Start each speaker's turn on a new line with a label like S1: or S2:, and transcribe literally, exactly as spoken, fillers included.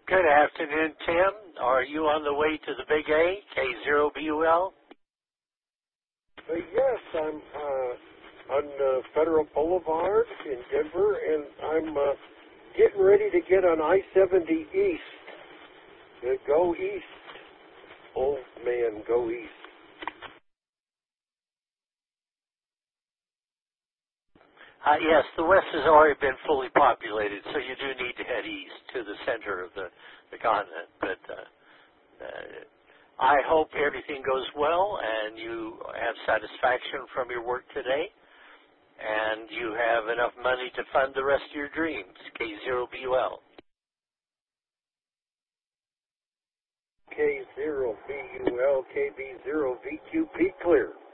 S1: Good afternoon, Tim. Are you on the way to the Big A, K zero B U L?
S2: Uh, yes, I'm uh, on uh, Federal Boulevard in Denver, and I'm uh, getting ready to get on I seventy East. Uh, go east, old man, go east.
S1: Uh, yes, the West has already been fully populated, so you do need to head east to the center of the, the continent. But uh, uh, I hope everything goes well and you have satisfaction from your work today and you have enough money to fund the rest of your dreams. K zero B U L.
S2: K zero B U L, K B zero V Q P clear.